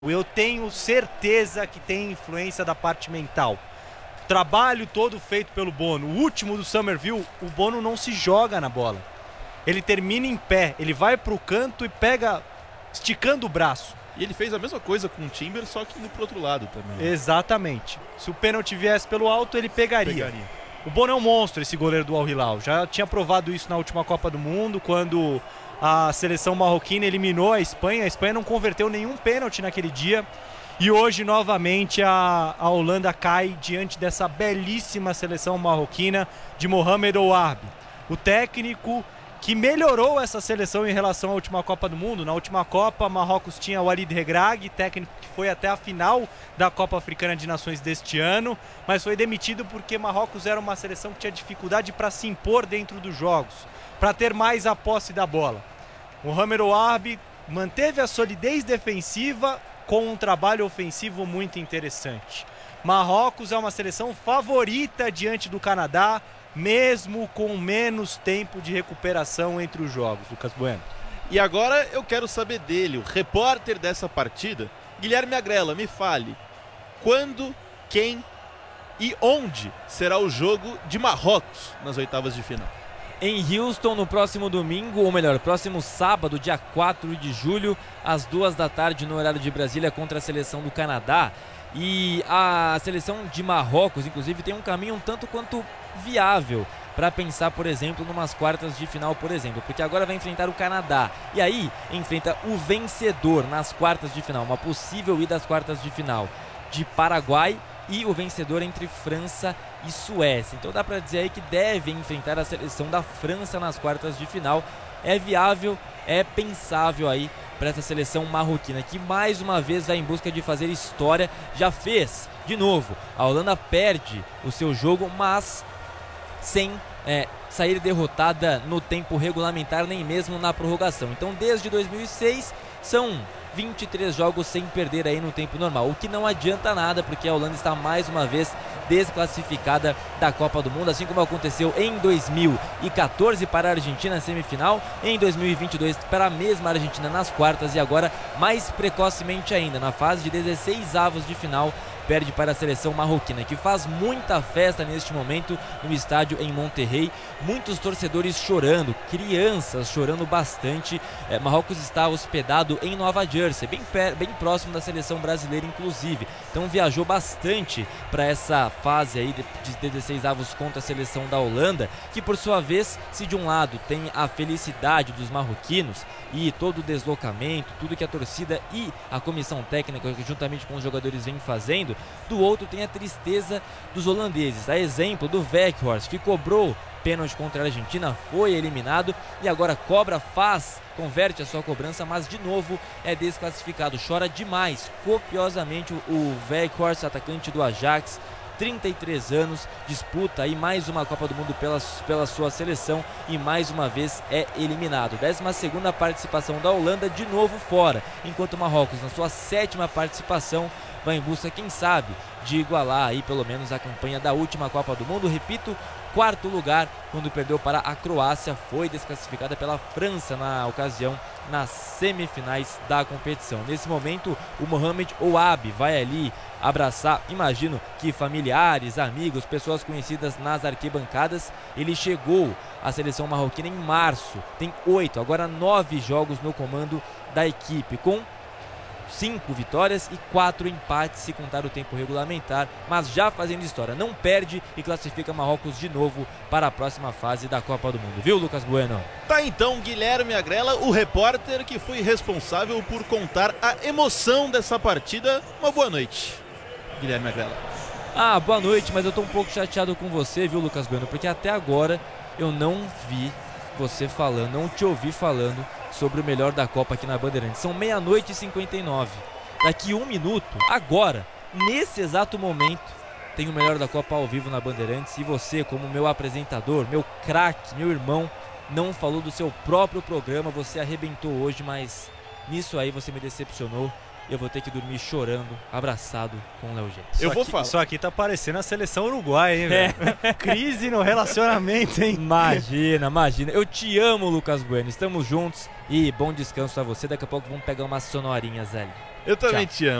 Eu tenho certeza que tem influência da parte mental. O trabalho todo feito pelo Bono. O último do Summerville, o Bono não se joga na bola. Ele termina em pé, ele vai pro canto e pega esticando o braço. E ele fez a mesma coisa com o Timber, só que indo pro outro lado também. Exatamente. Se o pênalti viesse pelo alto, ele pegaria. O Bono é um monstro, esse goleiro do Al Hilal. Já tinha provado isso na última Copa do Mundo, quando a seleção marroquina eliminou a Espanha. A Espanha não converteu nenhum pênalti naquele dia. E hoje, novamente, a Holanda cai diante dessa belíssima seleção marroquina de Mohamed Ouarbi. O técnico que melhorou essa seleção em relação à última Copa do Mundo. Na última Copa, Marrocos tinha o Walid Regragui, técnico que foi até a final da Copa Africana de Nações deste ano, mas foi demitido porque Marrocos era uma seleção que tinha dificuldade para se impor dentro dos jogos, para ter mais a posse da bola. Mohamed Ouarbi manteve a solidez defensiva com um trabalho ofensivo muito interessante. Marrocos é uma seleção favorita diante do Canadá, mesmo com menos tempo de recuperação entre os jogos. Lucas Bueno. E agora eu quero saber dele, o repórter dessa partida, Guilherme Agrella, me fale, quando, quem e onde será o jogo de Marrocos nas oitavas de final? Em Houston, no próximo domingo, ou melhor, próximo sábado, dia 4 de julho, às 2 da tarde, no horário de Brasília, contra a seleção do Canadá. E a seleção de Marrocos, inclusive, tem um caminho um tanto quanto viável para pensar, por exemplo, numas quartas de final, por exemplo, porque agora vai enfrentar o Canadá e aí enfrenta o vencedor nas quartas de final, uma possível ida às quartas de final de Paraguai e o vencedor entre França e Suécia. Então dá para dizer aí que deve enfrentar a seleção da França nas quartas de final. É viável, é pensável aí para essa seleção marroquina, que mais uma vez vai em busca de fazer história. Já fez, de novo, a Holanda perde o seu jogo, mas sem sair derrotada no tempo regulamentar, nem mesmo na prorrogação. Então desde 2006 são 23 jogos sem perder aí no tempo normal, o que não adianta nada, porque a Holanda está mais uma vez desclassificada da Copa do Mundo, assim como aconteceu em 2014 para a Argentina na semifinal, em 2022 para a mesma Argentina nas quartas e agora mais precocemente ainda na fase de 16avos de final perde para a seleção marroquina, que faz muita festa neste momento no estádio em Monterrey, muitos torcedores chorando, crianças chorando bastante. Marrocos está hospedado em Nova Jersey, bem próximo da seleção brasileira inclusive, então viajou bastante para essa fase aí de 16avos contra a seleção da Holanda, que por sua vez, se de um lado tem a felicidade dos marroquinos e todo o deslocamento, tudo que a torcida e a comissão técnica juntamente com os jogadores vem fazendo, do outro tem a tristeza dos holandeses, a exemplo do Weghorst, que cobrou pênalti contra a Argentina, foi eliminado e agora converte a sua cobrança, mas de novo é desclassificado, chora demais, copiosamente o Weghorst, atacante do Ajax, 33 anos, disputa aí mais uma Copa do Mundo pela sua seleção e mais uma vez é eliminado. 12ª participação da Holanda, de novo fora, enquanto Marrocos, na sua 7ª participação, vai em busca, quem sabe, de igualar aí pelo menos a campanha da última Copa do Mundo. Repito, 4º lugar quando perdeu para a Croácia, foi desclassificada pela França na ocasião nas semifinais da competição. Nesse momento o Mohamed Ouarbi vai ali abraçar, imagino que familiares, amigos, pessoas conhecidas nas arquibancadas. Ele chegou à seleção marroquina em março, tem 8, agora 9 jogos no comando da equipe, com 5 vitórias e 4 empates se contar o tempo regulamentar, mas já fazendo história, não perde e classifica Marrocos de novo para a próxima fase da Copa do Mundo, viu, Lucas Bueno? Tá então, Guilherme Agrella, o repórter que foi responsável por contar a emoção dessa partida. Uma boa noite, Guilherme Agrella. Boa noite, mas eu tô um pouco chateado com você, viu, Lucas Bueno, porque até agora eu não vi você falando, não te ouvi falando sobre o melhor da Copa aqui na Bandeirantes. São 00:59. Daqui 1 minuto, agora, nesse exato momento, tem o melhor da Copa ao vivo na Bandeirantes. E você, como meu apresentador, meu craque, meu irmão, não falou do seu próprio programa. Você arrebentou hoje, mas nisso aí você me decepcionou. Eu vou ter que dormir chorando, abraçado com o Léo Gé. Isso aqui tá parecendo a seleção uruguaia, hein, velho? Crise no relacionamento, hein? Imagina. Eu te amo, Lucas Bueno. Estamos juntos e bom descanso a você. Daqui a pouco vamos pegar umas sonorinhas ali. Eu também te amo.